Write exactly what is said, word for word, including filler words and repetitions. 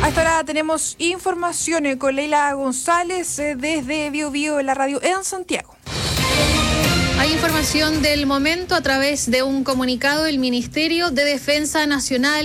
Hasta ahora tenemos información con Leila González eh, desde Bio Bio, la radio en Santiago. Hay información del momento a través de un comunicado del Ministerio de Defensa Nacional.